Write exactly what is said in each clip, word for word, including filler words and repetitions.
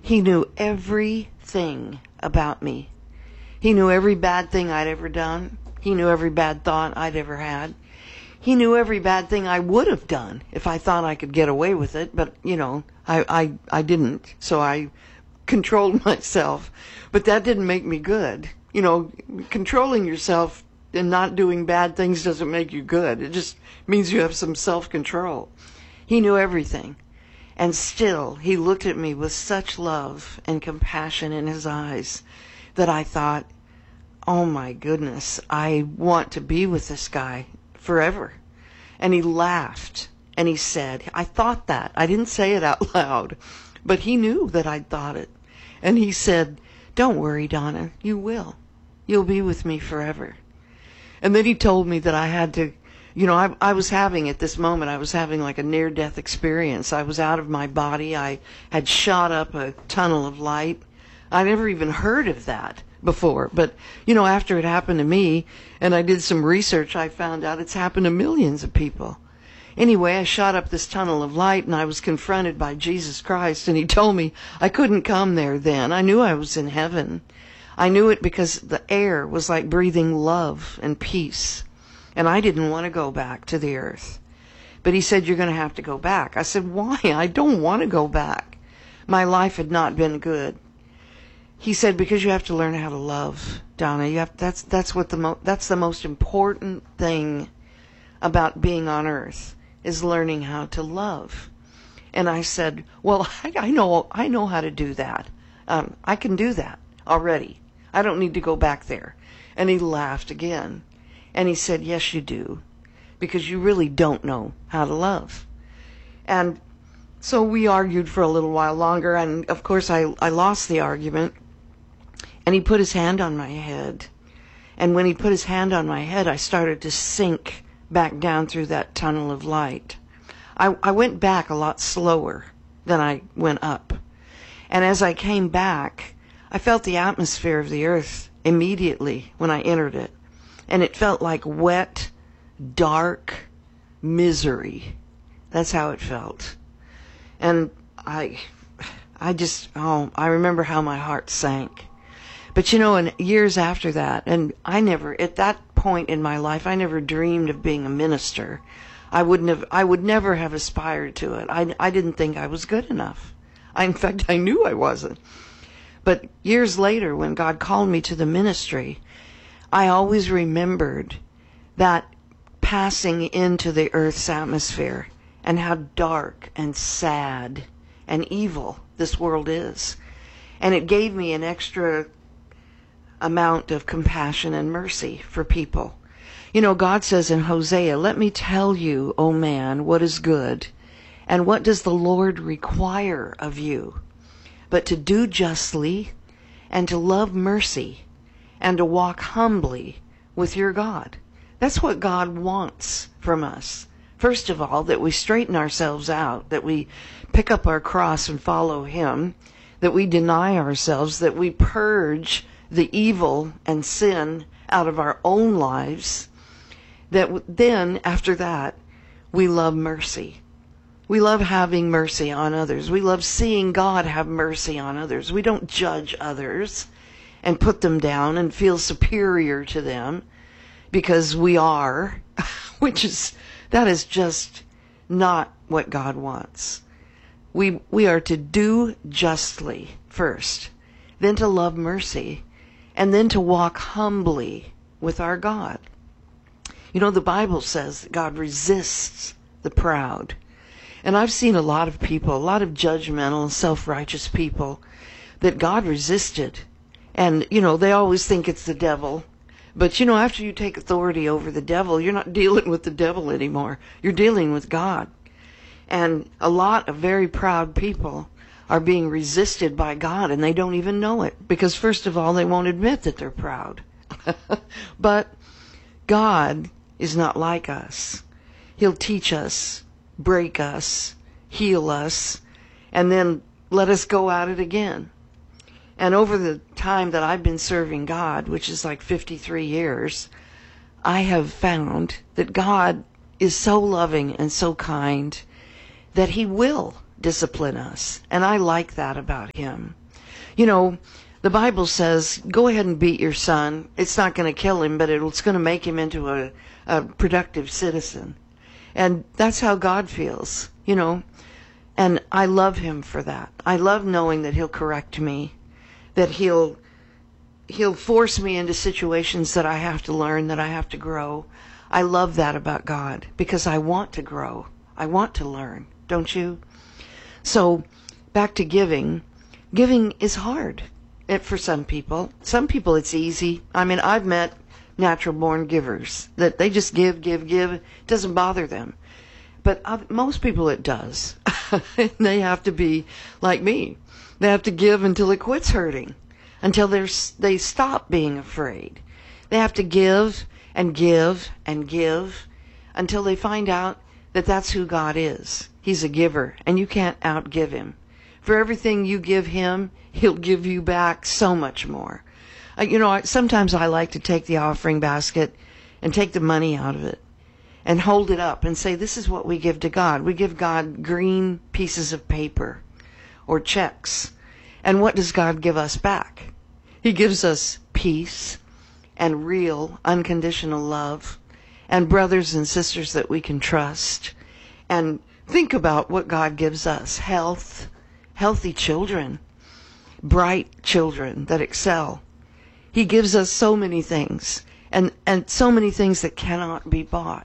He knew everything about me. He knew every bad thing I'd ever done. He knew every bad thought I'd ever had. He knew every bad thing I would have done if I thought I could get away with it, but, you know, I, I, I didn't, so I controlled myself. But that didn't make me good. You know, controlling yourself and not doing bad things doesn't make you good. It just means you have some self-control. He knew everything. And still, he looked at me with such love and compassion in his eyes that I thought, oh my goodness, I want to be with this guy forever. And he laughed and he said, I thought that. I didn't say it out loud, but he knew that I'd thought it. And he said, don't worry, Donna, you will. You'll be with me forever. And then he told me that I had to, you know, I, I was having, at this moment, I was having like a near-death experience. I was out of my body. I had shot up a tunnel of light. I never even heard of that before. But, you know, after it happened to me, and I did some research, I found out it's happened to millions of people. Anyway, I shot up this tunnel of light, and I was confronted by Jesus Christ, and he told me I couldn't come there then. I knew I was in heaven. I knew it because the air was like breathing love and peace, and I didn't want to go back to the earth. But he said, you're going to have to go back. I said, why? I don't want to go back. My life had not been good. He said, because you have to learn how to love, Donna. You have, that's, that's, what the mo- that's the most important thing about being on earth, is learning how to love. And I said, well, I, I know I know how to do that. Um, I can do that already. I don't need to go back there. And he laughed again. And he said, yes, you do, because you really don't know how to love. And so we argued for a little while longer, and of course I, I lost the argument. And he put his hand on my head. And when he put his hand on my head, I started to sink back down through that tunnel of light. I, I went back a lot slower than I went up. And as I came back, I felt the atmosphere of the earth immediately when I entered it. And it felt like wet, dark misery. That's how it felt. And I, I just, oh, I remember how my heart sank. But you know, and years after that, and I never, at that point in my life, I never dreamed of being a minister. I wouldn't have, I would never have aspired to it. I, I didn't think I was good enough. I, in fact, I knew I wasn't. But years later, when God called me to the ministry, I always remembered that passing into the earth's atmosphere and how dark and sad and evil this world is. And it gave me an extra amount of compassion and mercy for people. You know, God says in Hosea, let me tell you, O man, what is good, and what does the Lord require of you, but to do justly, and to love mercy, and to walk humbly with your God. That's what God wants from us. First of all, that we straighten ourselves out, that we pick up our cross and follow Him, that we deny ourselves, that we purge the evil and sin out of our own lives, that then, after that, we love mercy. We love having mercy on others. We love seeing God have mercy on others. We don't judge others and put them down and feel superior to them because we are, which is, that is just not what God wants. We, we are to do justly first, then to love mercy, and then to walk humbly with our God. You know, the Bible says that God resists the proud. And I've seen a lot of people, a lot of judgmental, self-righteous people that God resisted. And, you know, they always think it's the devil. But, you know, after you take authority over the devil, you're not dealing with the devil anymore. You're dealing with God. And a lot of very proud people are being resisted by God, and they don't even know it. Because, first of all, they won't admit that they're proud. But God is not like us. He'll teach us, break us, heal us, and then let us go at it again. And over the time that I've been serving God, which is like fifty-three years, I have found that God is so loving and so kind that He will discipline us. And I like that about him. You know, the Bible says, go ahead and beat your son. It's not going to kill him, but it's going to make him into a, a productive citizen. And that's how God feels, you know. And I love him for that. I love knowing that he'll correct me, that he'll he'll force me into situations that I have to learn, that I have to grow. I love that about God because I want to grow. I want to learn, don't you? So, back to giving. Giving is hard for some people. Some people it's easy. I mean, I've met natural born givers that they just give, give, give. It doesn't bother them. But uh, most people it does. They have to be like me. They have to give until it quits hurting, until they're, they stop being afraid. They have to give and give and give until they find out that that's who God is. He's a giver, and you can't outgive him. For everything you give him, he'll give you back so much more. Uh, you know, I, sometimes I like to take the offering basket and take the money out of it and hold it up and say, this is what we give to God. We give God green pieces of paper or checks. And what does God give us back? He gives us peace and real unconditional love and brothers and sisters that we can trust. And think about what God gives us. Health, healthy children, bright children that excel. He gives us so many things, and, and so many things that cannot be bought.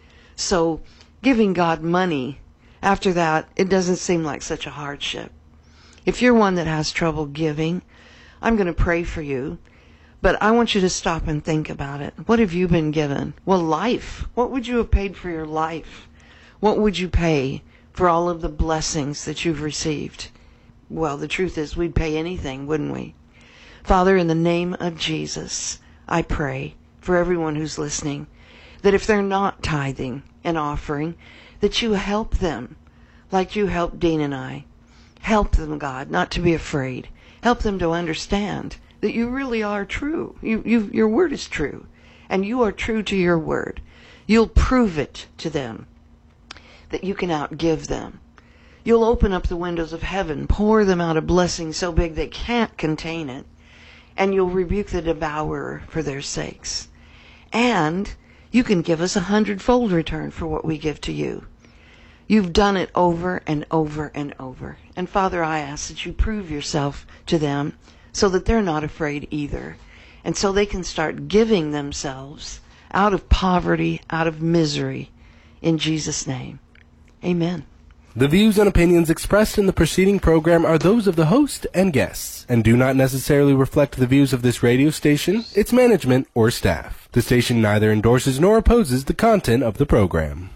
So giving God money, after that, it doesn't seem like such a hardship. If you're one that has trouble giving, I'm going to pray for you. But I want you to stop and think about it. What have you been given? Well, life. What would you have paid for your life? What would you pay for all of the blessings that you've received? Well, the truth is we'd pay anything, wouldn't we? Father, in the name of Jesus, I pray for everyone who's listening, that if they're not tithing and offering, that you help them like you helped Dean and I. Help them, God, not to be afraid. Help them to understand that you really are true. You, you, your word is true, and you are true to your word. You'll prove it to them that you can outgive them. You'll open up the windows of heaven, pour them out a blessing so big they can't contain it, and you'll rebuke the devourer for their sakes. And you can give us a hundredfold return for what we give to you. You've done it over and over and over. And Father, I ask that you prove yourself to them so that they're not afraid either, and so they can start giving themselves out of poverty, out of misery, in Jesus' name. Amen. The views and opinions expressed in the preceding program are those of the host and guests, and do not necessarily reflect the views of this radio station, its management, or staff. The station neither endorses nor opposes the content of the program.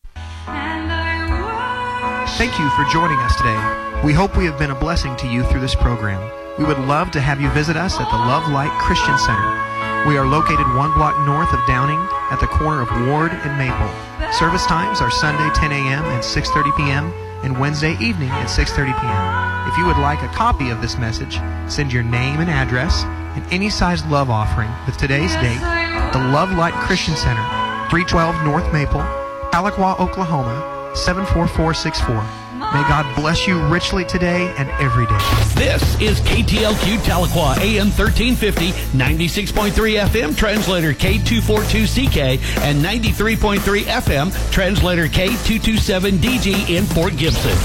Thank you for joining us today. We hope we have been a blessing to you through this program. We would love to have you visit us at the Love Light Christian Center. We are located one block north of Downing at the corner of Ward and Maple. Service times are Sunday ten a.m. and six thirty p.m. and Wednesday evening at six thirty p.m. If you would like a copy of this message, send your name and address and any size love offering with today's date. The Love Light Christian Center, three twelve North Maple, Tahlequah, Oklahoma, seven four four six four. May God bless you richly today and every day. This is K T L Q Tahlequah, A M thirteen fifty, ninety-six point three F M, translator K two forty-two C K, and ninety-three point three F M, translator K two twenty-seven D G in Fort Gibson.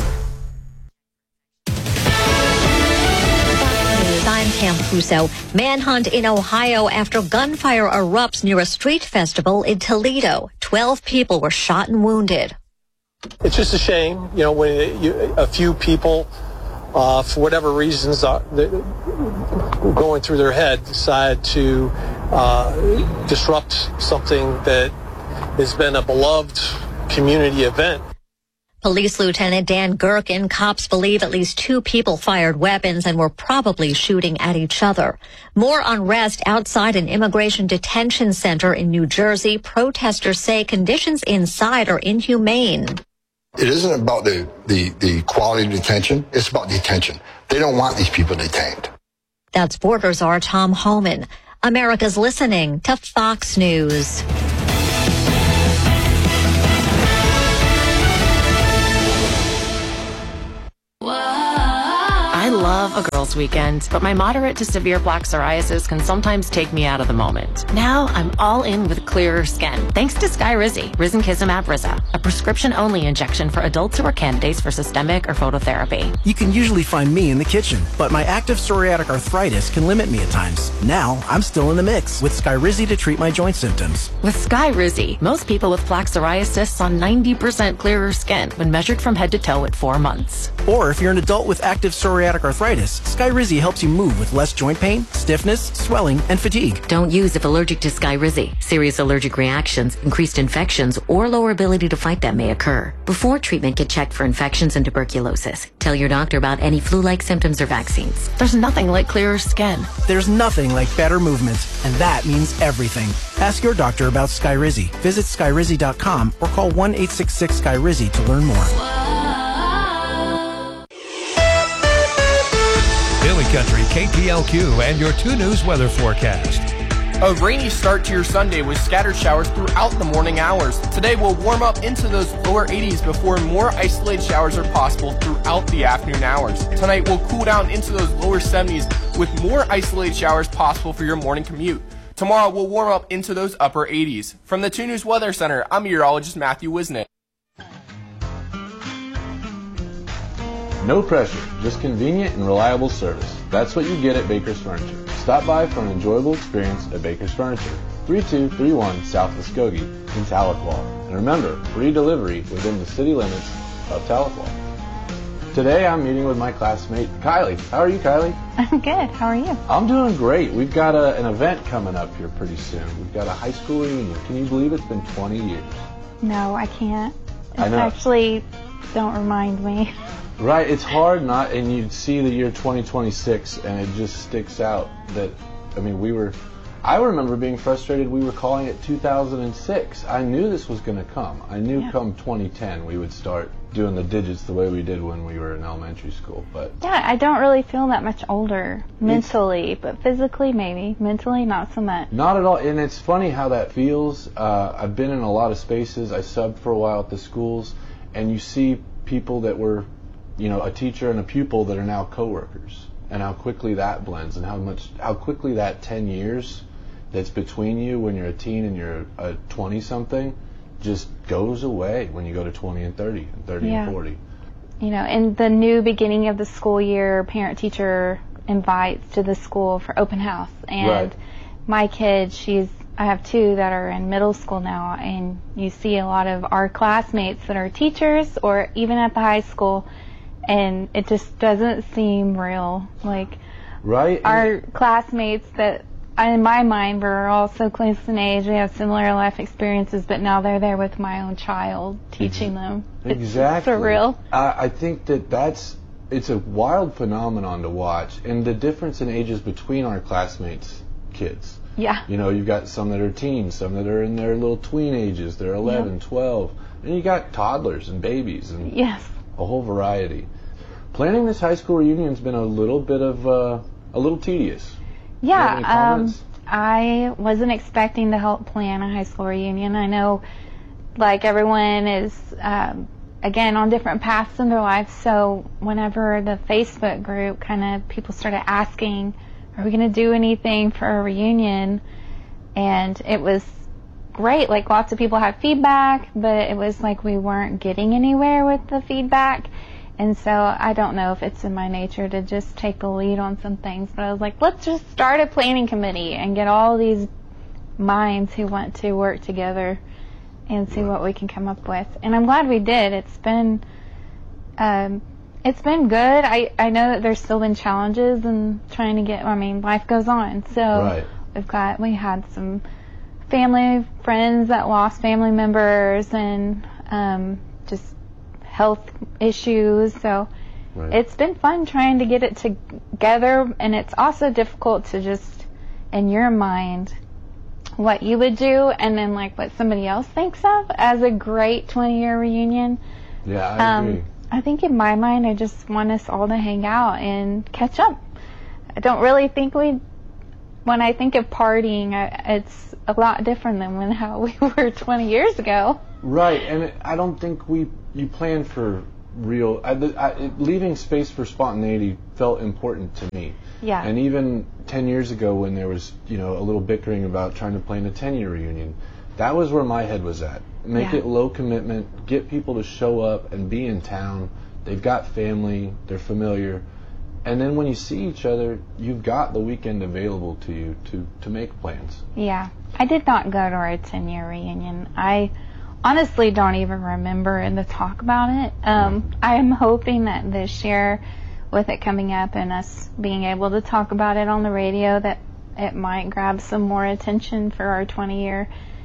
I'm Pam Puso. Manhunt in Ohio after gunfire erupts near a street festival in Toledo. Twelve people were shot and wounded. It's just a shame, you know, when you, a few people, uh, for whatever reasons, uh, going through their head, decide to uh, disrupt something that has been a beloved community event. Police Lieutenant Dan Gherkin, cops believe at least two people fired weapons and were probably shooting at each other. More unrest outside an immigration detention center in New Jersey. Protesters say conditions inside are inhumane. It isn't about the, the, the quality of detention. It's about detention. They don't want these people detained. That's Borders Czar Tom Homan. America's listening to Fox News. love a girls' weekend, but my moderate to severe plaque psoriasis can sometimes take me out of the moment. Now I'm all in with clearer skin, thanks to Skyrizi, risankizumab Riza, a prescription-only injection for adults who are candidates for systemic or phototherapy. You can usually find me in the kitchen, but my active psoriatic arthritis can limit me at times. Now I'm still in the mix with Skyrizi to treat my joint symptoms. With Skyrizi, most people with plaque psoriasis saw ninety percent clearer skin when measured from head to toe at four months. Or if you're an adult with active psoriatic arthritis, Skyrizi helps you move with less joint pain, stiffness, swelling, and fatigue. Don't use if allergic to Skyrizi. Serious allergic reactions, increased infections, or lower ability to fight them may occur. Before treatment, get checked for infections and tuberculosis. Tell your doctor about any flu-like symptoms or vaccines. There's nothing like clearer skin. There's nothing like better movement, and that means everything. Ask your doctor about Skyrizi. Visit Skyrizi dot com or call one eight six six Sky Rizi to learn more. Hilly Country, K T L Q, and your two News weather forecast. A rainy start to your Sunday with scattered showers throughout the morning hours. Today will warm up into those lower eighties before more isolated showers are possible throughout the afternoon hours. Tonight will cool down into those lower seventies with more isolated showers possible for your morning commute. Tomorrow will warm up into those upper eighties. From the two News Weather Center, I'm meteorologist Matthew Wisnick. No pressure, just convenient and reliable service. That's what you get at Baker's Furniture. Stop by for an enjoyable experience at Baker's Furniture, thirty-two thirty-one South Muskogee in Tahlequah. And remember, free delivery within the city limits of Tahlequah. Today I'm meeting with my classmate, Kylie. How are you, Kylie? I'm good. How are you? I'm doing great. We've got a, an event coming up here pretty soon. We've got a high school reunion. Can you believe it's been twenty years? No, I can't. It's I know. Actually, don't remind me. Right, it's hard not, and you see the year twenty twenty-six, and it just sticks out that, I mean, we were, I remember being frustrated we were calling it two thousand six. I knew this was going to come. I knew yeah. come twenty ten we would start doing the digits the way we did when we were in elementary school. But yeah, I don't really feel that much older mentally, but physically maybe. Mentally, not so much. Not at all, and it's funny how that feels. Uh, I've been in a lot of spaces. I subbed for a while at the schools, and you see people that were, you know, a teacher and a pupil that are now coworkers, and how quickly that blends, and how much, how quickly that ten years that's between you when you're a teen and you're a twenty-something just goes away when you go to twenty and thirty, and thirty yeah. and forty. You know, in the new beginning of the school year, parent-teacher invites to the school for open house, and right. my kid, she's, I have two that are in middle school now, and you see a lot of our classmates that are teachers or even at the high school, and it just doesn't seem real. Like, right? our classmates that, in my mind, we're all so close in age, we have similar life experiences, but now they're there with my own child, teaching them. Exactly. It's surreal. I, I think that that's, it's a wild phenomenon to watch, and the difference in ages between our classmates' kids. Yeah. You know, you've got some that are teens, some that are in their little tween ages, they're eleven, yep. twelve, and you got toddlers and babies, and yes. a whole variety. Planning this high school reunion's been a little bit of, uh, a little tedious. Yeah, um, I wasn't expecting to help plan a high school reunion. I know, like, everyone is, um, again, on different paths in their life, so whenever the Facebook group kind of, people started asking, are we going to do anything for a reunion? And it was great. Like, lots of people had feedback, but it was like we weren't getting anywhere with the feedback. And so I don't know if it's in my nature to just take the lead on some things, but I was like, let's just start a planning committee and get all these minds who want to work together and see what we can come up with. And I'm glad we did. It's been, um, it's been good. I, I know that there's still been challenges in trying to get, I mean, life goes on. So right. we've got, we had some family, friends that lost family members, and um, just health issues, so right. it's been fun trying to get it together, and it's also difficult to just, in your mind, what you would do, and then like what somebody else thinks of as a great twenty-year reunion. Yeah, I um, agree. I think in my mind, I just want us all to hang out and catch up. I don't really think we, when I think of partying, I, it's a lot different than when how we were twenty years ago. Right, and it, I don't think we, you plan for real. I, I, it, leaving space for spontaneity felt important to me. Yeah. And even ten years ago, when there was, you know, a little bickering about trying to plan a ten-year reunion, that was where my head was at. Make Yeah. it low commitment, get people to show up and be in town. They've got family, they're familiar. And then when you see each other, you've got the weekend available to you to, to make plans. Yeah. I did not go to our ten-year reunion. I honestly don't even remember the talk about it. Um, I am hoping that this year, with it coming up and us being able to talk about it on the radio, that it might grab some more attention for our twenty-year.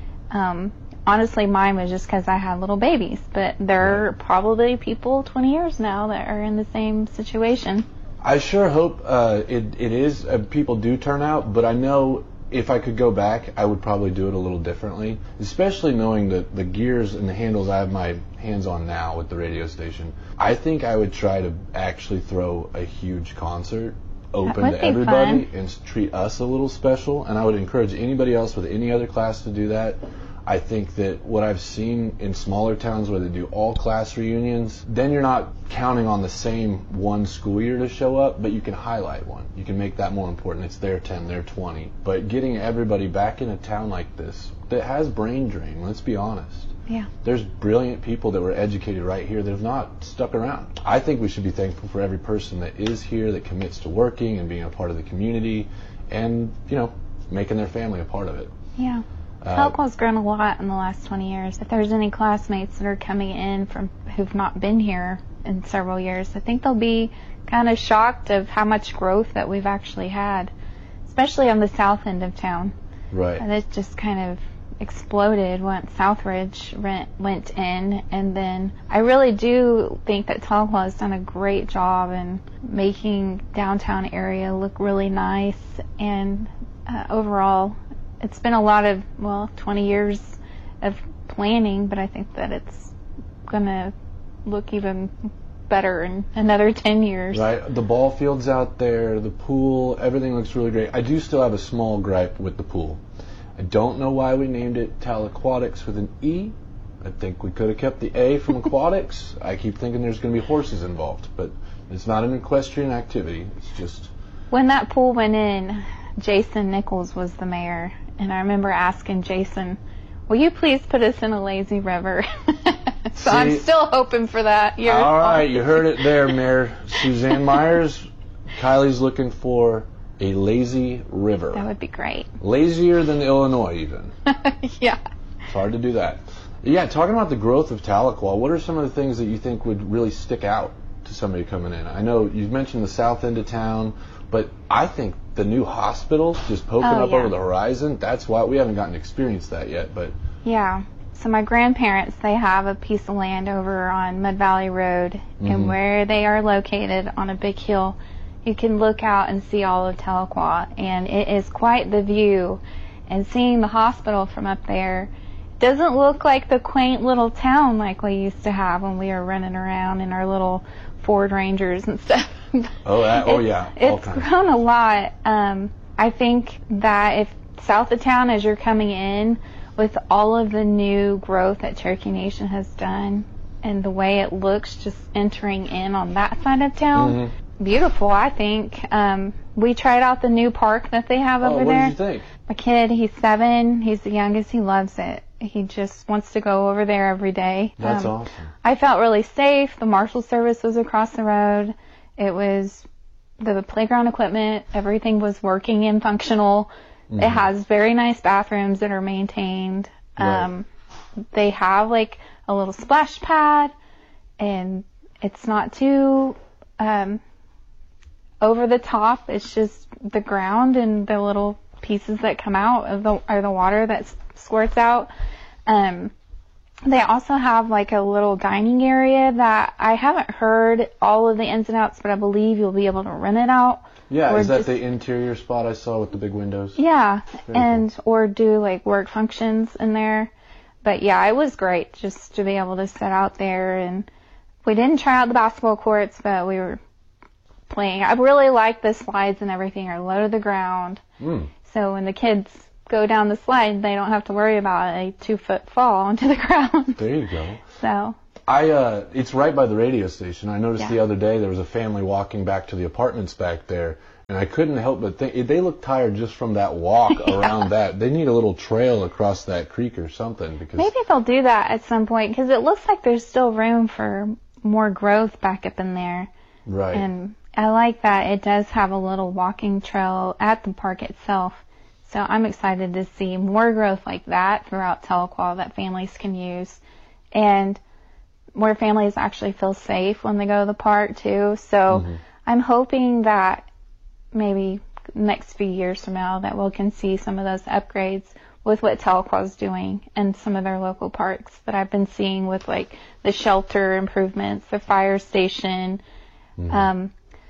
Um, honestly, mine was just because I had little babies, but there are probably people twenty years now that are in the same situation. I sure hope uh, it, it is, uh, people do turn out, but I know if I could go back, I would probably do it a little differently, especially knowing the, the gears and the handles I have my hands on now with the radio station. I think I would try to actually throw a huge concert open to everybody fun. and treat us a little special, and I would encourage anybody else with any other class to do that. I think that what I've seen in smaller towns where they do all class reunions, then you're not counting on the same one school year to show up, but you can highlight one. You can make that more important. It's their ten, their twenty. But getting everybody back in a town like this that has brain drain, let's be honest. Yeah. There's brilliant people that were educated right here that have not stuck around. I think we should be thankful for every person that is here, that commits to working and being a part of the community and, you know, making their family a part of it. Yeah. Uh, Tahlequah's grown a lot in the last twenty years. If there's any classmates that are coming in from who've not been here in several years, I think they'll be kind of shocked of how much growth that we've actually had, especially on the south end of town. Right. And it just kind of exploded once Southridge went, went in, and then I really do think that Tahlequah has done a great job in making downtown area look really nice, and uh, overall it's been a lot of, well, twenty years of planning, but I think that it's going to look even better in another ten years. Right. The ball field's out there, the pool, everything looks really great. I do still have a small gripe with the pool. I don't know why we named it Tahlequatics with an E. I think we could have kept the A from aquatics. I keep thinking there's going to be horses involved, but it's not an equestrian activity. It's just... When that pool went in, Jason Nichols was the mayor, and I remember asking Jason, will you please put us in a lazy river? So See, I'm still hoping for that. You're all right, you heard it there, Mayor Suzanne Myers. Kylie's looking for a lazy river. That would be great. Lazier than Illinois, even. Yeah. It's hard to do that. Yeah, talking about the growth of Tahlequah, what are some of the things that you think would really stick out to somebody coming in? I know you mentioned the south end of town, but I think the new hospital just poking Oh, up yeah. over the horizon, that's why we haven't gotten to experience that yet. But Yeah. So my grandparents, they have a piece of land over on Mud Valley Road, Mhm. and where they are located on a big hill, you can look out and see all of Tahlequah, and it is quite the view. And seeing the hospital from up there doesn't look like the quaint little town like we used to have when we were running around in our little Ford Rangers and stuff. oh, that, oh It's- yeah, all It's kinds. grown a lot. Um, I think that if south of town, as you're coming in, with all of the new growth that Cherokee Nation has done and the way it looks just entering in on that side of town, Mhm. beautiful, I think. Um, we tried out the new park that they have Oh, over what there. did you think? My kid, he's seven. He's the youngest. He loves it. He just wants to go over there every day. That's Um, awesome. I felt really safe. The Marshal Service was across the road. It was the playground equipment. Everything was working and functional. Mhm. It has very nice bathrooms that are maintained. Right. Um, they have like a little splash pad, and it's not too um, over the top. It's just the ground and the little pieces that come out of the or the water that s- squirts out. Um, they also have like a little dining area that I haven't heard all of the ins and outs, but I believe you'll be able to rent it out. Yeah, or is that just- the interior spot I saw with the big windows? Yeah, Very and or do like work functions in there. But yeah, it was great just to be able to sit out there, and we didn't try out the basketball courts, but we were playing. I really like the slides and everything are low to the ground. Mm. So when the kids go down the slide, they don't have to worry about a two foot fall onto the ground. There you go. So I, uh, it's right by the radio station. I noticed Yeah. the other day there was a family walking back to the apartments back there, and I couldn't help but think, they look tired just from that walk yeah. around that. They need a little trail across that creek or something. Because maybe they'll do that at some point, because it looks like there's still room for more growth back up in there. Right. And I like that it does have a little walking trail at the park itself. So I'm excited to see more growth like that throughout Tahlequah that families can use, and where families actually feel safe when they go to the park too. So mm-hmm. I'm hoping that maybe next few years from now that we can see some of those upgrades with what Tahlequah is doing and some of their local parks that I've been seeing with like the shelter improvements, the fire station. Mm-hmm. Um,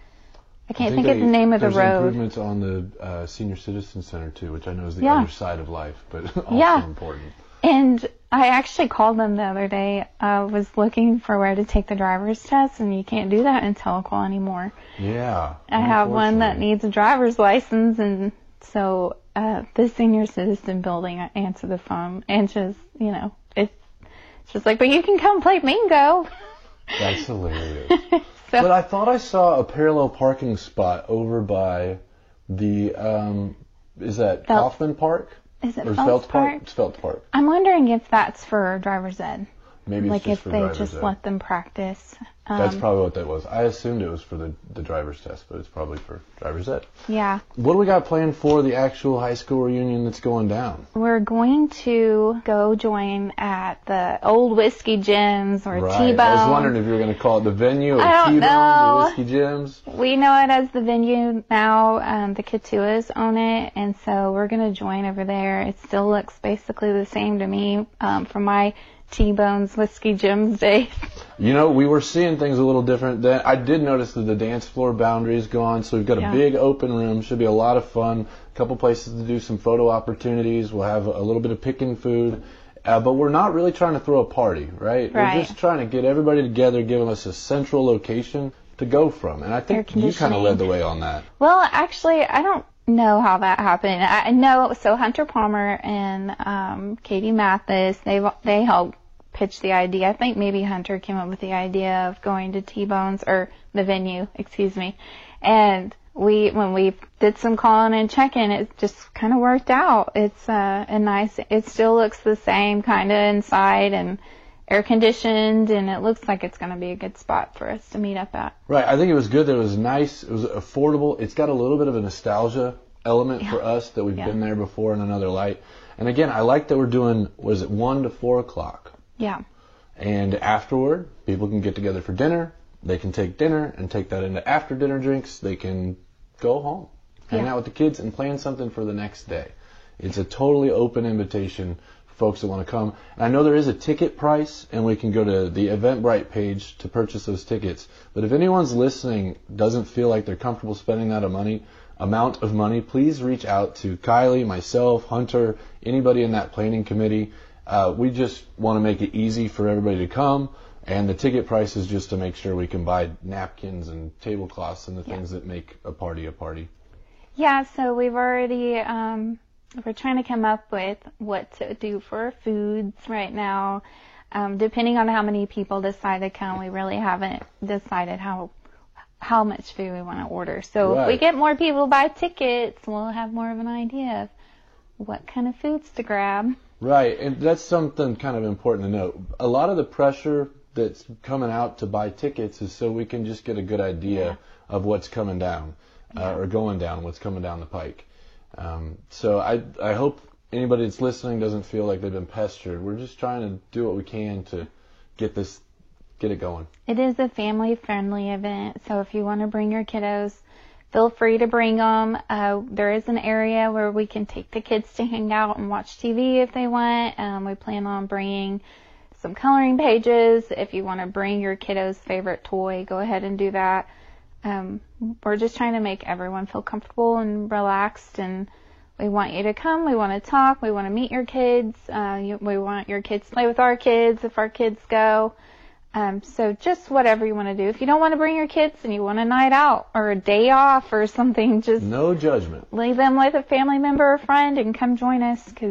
I can't I think, think they, of the name of the road. There's improvements on the uh, Senior Citizen Center too, which I know is the yeah. other side of life, but also yeah. important. And I actually called them the other day. I uh, was looking for where to take the driver's test, and you can't do that in Tahlequah anymore. Yeah. I have one that needs a driver's license, and so uh, the Senior Citizen building, I answered the phone, and just, you know, it's just like, but you can come play bingo. That's hilarious. So, but I thought I saw a parallel parking spot over by the, um, is that Felt. Kaufman Park? Is it or Feltz Feltz Park? Park? It's Feltz Park. I'm wondering if that's for driver's ed. Maybe it's like just if for they driver's just ed. let them practice. Um, That's probably what that was. I assumed it was for the, the driver's test, but it's probably for driver's ed. Yeah. What do we got planned for the actual high school reunion that's going down? We're going to go join at the Old Whiskey Gyms or right. T-Bone. I was wondering if you were going to call it the venue or I don't T-Bones know. or Whiskey Gyms. We know it as the venue now. Um, the Katuas own it, and so we're going to join over there. It still looks basically the same to me um, from my T-Bones Whiskey Gyms days. You know, we were seeing things a little different then. I did notice that the dance floor boundary is gone, so we've got yeah. a big open room. Should be a lot of fun. A couple places to do some photo opportunities. We'll have a little bit of picking food. Uh, but we're not really trying to throw a party, right? right? We're just trying to get everybody together, giving us a central location to go from. And I think you kind of led the way on that. Well, actually, I don't know how that happened. I know, so Hunter Palmer and um, Katie Mathis, they they helped pitch the idea. I think maybe Hunter came up with the idea of going to T-Bones, or the venue, excuse me. And we, when we did some calling and checking, it just kind of worked out. It's uh, a nice, it still looks the same kind of inside and air conditioned, and it looks like it's going to be a good spot for us to meet up at. Right. I think it was good that it was nice. It was affordable. It's got a little bit of a nostalgia element yeah. for us that we've yeah. been there before in another light. And again, I like that we're doing, was it one to four o'clock? Yeah. And afterward, people can get together for dinner. They can take dinner and take that into after dinner drinks. They can go home, hang yeah. out with the kids, and plan something for the next day. It's a totally open invitation for folks that want to come. And I know there is a ticket price, and we can go to the Eventbrite page to purchase those tickets. But if anyone's listening doesn't feel like they're comfortable spending that money, amount of money, please reach out to Kylie, myself, Hunter, anybody in that planning committee. Uh, we just want to make it easy for everybody to come, and the ticket price is just to make sure we can buy napkins and tablecloths and the yeah. things that make a party a party. Yeah, so we've already, um, we're trying to come up with what to do for foods right now. Um, depending on how many people decide to come, we really haven't decided how how much food we want to order. So right. if we get more people to buy tickets, we'll have more of an idea of what kind of foods to grab. Right, and that's something kind of important to note. A lot of the pressure that's coming out to buy tickets is so we can just get a good idea yeah. of what's coming down, uh, yeah. or going down, what's coming down the pike. Um, so I I hope anybody that's listening doesn't feel like they've been pestered. We're just trying to do what we can to get this, get it going. It is a family-friendly event, so if you want to bring your kiddos, feel free to bring them. Uh, there is an area where we can take the kids to hang out and watch T V if they want. Um, we plan on bringing some coloring pages. If you want to bring your kiddo's favorite toy, go ahead and do that. Um, we're just trying to make everyone feel comfortable and relaxed, and we want you to come. We want to talk. We want to meet your kids. Uh, you, we want your kids to play with our kids if our kids go. Um, so just whatever you want to do. If you don't want to bring your kids and you want a night out or a day off or something, just no judgment. Leave them with a family member or friend and come join us, because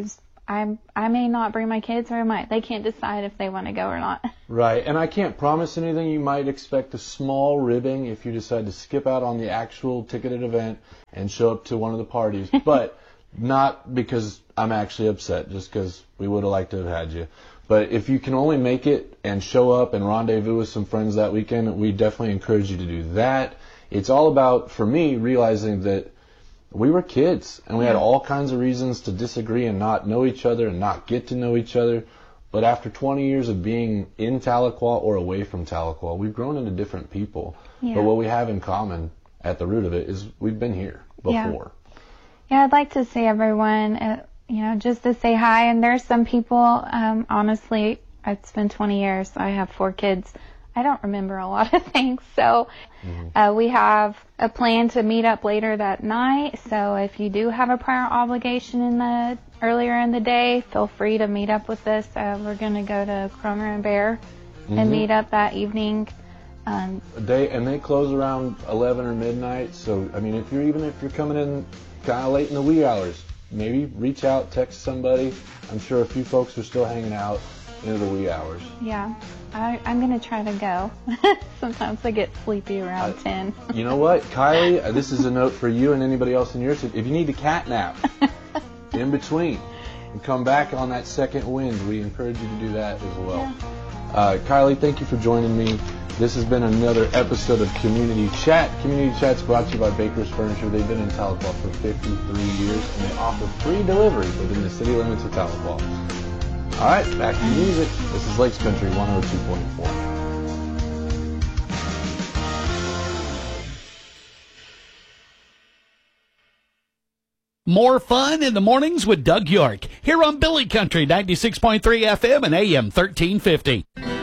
I'm, I may not bring my kids, or I might. They can't decide if they want to go or not. Right, and I can't promise anything. You might expect a small ribbing if you decide to skip out on the actual ticketed event and show up to one of the parties, but not because I'm actually upset, just because we would have liked to have had you. But if you can only make it and show up and rendezvous with some friends that weekend, we definitely encourage you to do that. It's all about, for me, realizing that we were kids, and we had all kinds of reasons to disagree and not know each other and not get to know each other. But after twenty years of being in Tahlequah or away from Tahlequah, we've grown into different people. Yeah. But what we have in common at the root of it is we've been here before. Yeah, yeah, I'd like to see everyone, uh, you know, just to say hi. And there's some people, um, honestly, it's been twenty years. I have four kids. I don't remember a lot of things. So mm-hmm. uh, we have a plan to meet up later that night. So if you do have a prior obligation in the earlier in the day, feel free to meet up with us. Uh, we're going to go to Kroner and Bear mm-hmm. and meet up that evening. Um, they and they close around eleven or midnight. So I mean, if you're even if you're coming in kind of late in the wee hours, maybe reach out, text somebody. I'm sure a few folks are still hanging out into the wee hours. Yeah, I, I'm going to try to go. Sometimes I get sleepy around uh, ten. You know what, Kylie, uh, this is a note for you and anybody else in yours. If you need to cat nap in between and come back on that second wind, we encourage you to do that as well. Yeah. Uh, Kylie, thank you for joining me. This has been another episode of Community Chat. Community Chat's brought to you by Baker's Furniture. They've been in Tahlequah for fifty-three years, and they offer free delivery within the city limits of Tahlequah. All right, back to the music. This is Lakes Country one oh two point four. More fun in the mornings with Doug York here on Billy Country ninety-six point three F M and A M thirteen fifty.